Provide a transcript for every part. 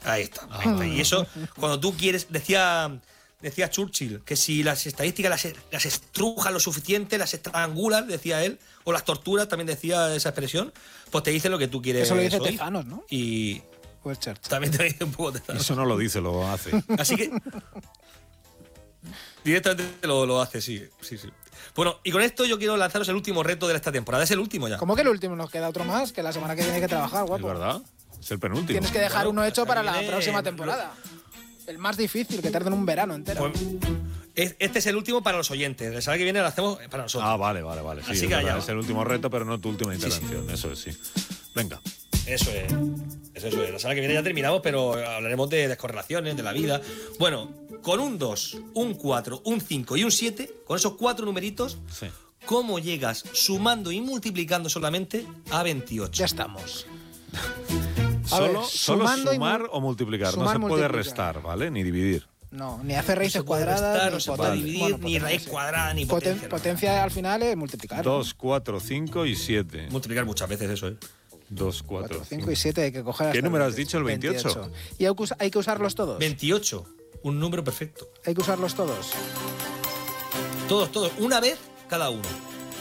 Ahí está. Y eso, cuando tú quieres, decía Churchill, que si las estadísticas las estrujas lo suficiente, las estrangulas, decía él, o las torturas, también decía esa expresión, pues te dice lo que tú quieres. Eso lo dice oír. Tezanos, ¿no? Y Pues Churchill. también te dice un poco Tezanos. Eso no lo dice, lo hace. Así que directamente lo hace, sí. Bueno, y con esto yo quiero lanzaros el último reto de esta temporada. Es el último ya. ¿Cómo que el último? Nos queda otro más, que la semana que viene hay que trabajar, Es guapo. verdad. Es el penúltimo. Tienes que dejar uno hecho para la viene- próxima temporada. El más difícil, que tarden un verano entero. Pues, este es el último para los oyentes. La semana que viene lo hacemos para nosotros. Ah, vale. Sí, Así es que verdad, allá. es el último reto, pero no tu última intervención. Eso es, sí. Venga. Eso es. La semana que viene ya terminamos, pero hablaremos de descorrelaciones, de la vida. Bueno, con un 2, un 4, un 5 y un 7, con esos 4 numeritos, Sí. ¿cómo llegas sumando y multiplicando solamente a 28? Ya estamos. Solo sumando y sumar o multiplicar. sumar, No se puede multiplicar. restar, ¿vale? Ni dividir. No, ni hacer raíces No se puede cuadradas, restar, ni no se puede potencia. dividir, Bueno, ni potencia, raíz sí. cuadrada, ni potencia. no. Potencia al final es multiplicar. 2, 4, 5 y 7. Multiplicar muchas veces eso, 2, 4, 4, 5 y 7 hay que coger hasta ¿Qué el número has dicho, el 28? ¿Y hay que usarlos todos? 28, un número perfecto. Hay que usarlos todos. Todos, una vez cada uno.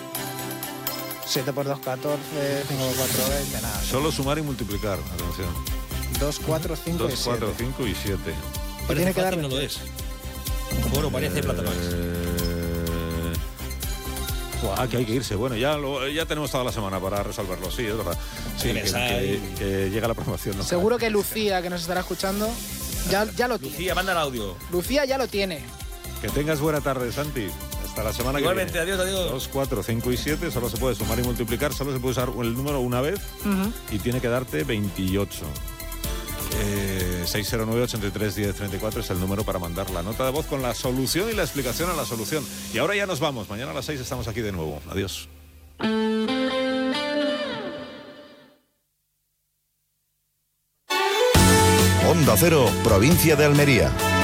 7 por 2, 14, 5 por 4, 20, nada. Solo sumar y multiplicar. Atención. 2, 4, 5 y 2, 7. 4, 5 y 7. Parece tiene que dar fácil, no lo 28. es. Bueno, parece plata, no es. Que hay que irse. Bueno, ya tenemos toda la semana para resolverlo. Sí, es verdad. Sí, que llega la promoción. ¿no? Seguro que Lucía, que nos estará escuchando, ya lo tiene. Lucía, manda el audio. Lucía ya lo tiene. Que tengas buena tarde, Santi. Hasta la semana Igualmente, que viene. adiós. 2, 4, 5 y 7. Solo se puede sumar y multiplicar. Solo se puede usar el número una vez. Y tiene que darte 28. 609-83-1034 es el número para mandar la nota de voz con la solución y la explicación a la solución. Y ahora ya nos vamos. Mañana a las 6 estamos aquí de nuevo. Adiós. Onda Cero, provincia de Almería.